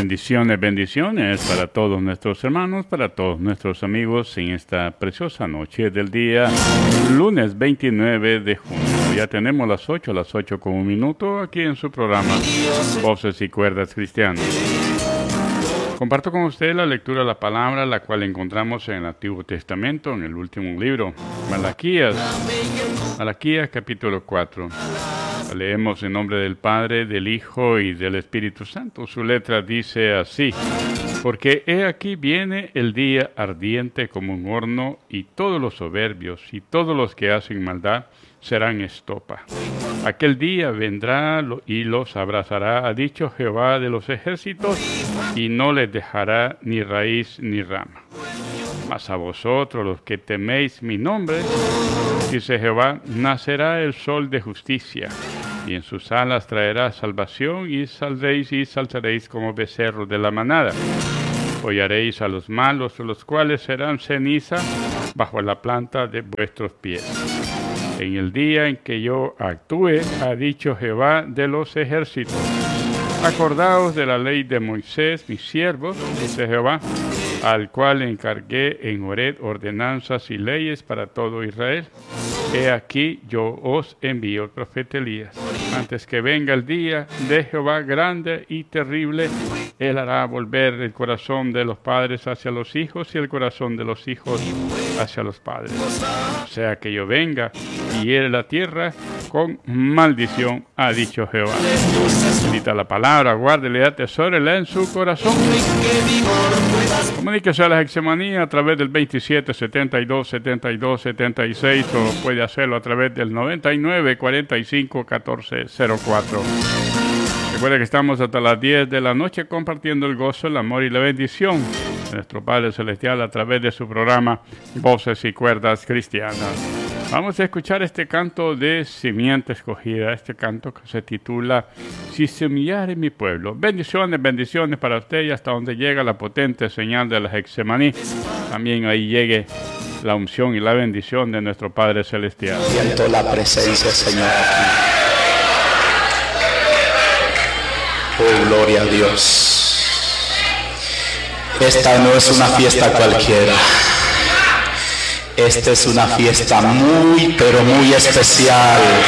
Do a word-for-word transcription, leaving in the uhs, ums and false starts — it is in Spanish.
Bendiciones, bendiciones para todos nuestros hermanos, para todos nuestros amigos en esta preciosa noche del día lunes veintinueve de junio. Ya tenemos las ocho, las ocho con un minuto aquí en su programa Voces y Cuerdas Cristianas. Comparto con usted la lectura de la palabra, la cual encontramos en el Antiguo Testamento, en el último libro, Malaquías, Malaquías capítulo cuatro. Leemos en nombre del Padre, del Hijo y del Espíritu Santo. Su letra dice así: porque he aquí viene el día ardiente como un horno, y todos los soberbios y todos los que hacen maldad serán estopa. Aquel día vendrá y los abrazará, ha dicho Jehová de los ejércitos, y no les dejará ni raíz ni rama. Mas a vosotros, los que teméis mi nombre, dice Jehová, nacerá el sol de justicia, y en sus alas traerá salvación, y saldréis y saltaréis como becerros de la manada. Hollaréis a los malos, los cuales serán ceniza bajo la planta de vuestros pies. En el día en que yo actúe, ha dicho Jehová de los ejércitos, acordaos de la ley de Moisés, mi siervo, dice Jehová, al cual encargué en Horeb ordenanzas y leyes para todo Israel. He aquí yo os envío el profeta Elías. Antes que venga el día de Jehová grande y terrible, él hará volver el corazón de los padres hacia los hijos y el corazón de los hijos hacia los padres. O sea que yo venga y hiere la tierra con maldición, ha dicho Jehová. Bendita la palabra, guárdela y atesórela en su corazón. Comuníquese a la Hexemanía a través del veintisiete setenta y dos setenta y dos setenta y seis, o puede hacerlo a través del noventa y nueve cuarenta y cinco catorce cero cuatro. Recuerda que estamos hasta las diez de la noche compartiendo el gozo, el amor y la bendición de nuestro Padre Celestial a través de su programa Voces y Cuerdas Cristianas. Vamos a escuchar este canto de Simiente Escogida, este canto que se titula Si semillare mi pueblo. Bendiciones, bendiciones para usted, y hasta donde llega la potente señal de la Hexemaní, también ahí llegue la unción y la bendición de nuestro Padre Celestial. Siento la presencia, Señor, aquí. Oh, gloria a Dios. Esta no es una fiesta cualquiera. Esta es una fiesta muy, pero muy especial.